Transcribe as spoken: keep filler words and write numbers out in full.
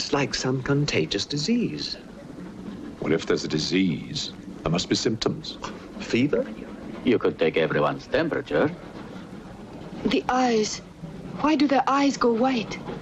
Just like some contagious disease. Well, if there's a disease, there must be symptoms. Fever? You could take everyone's temperature. The eyes. Why do their eyes go white?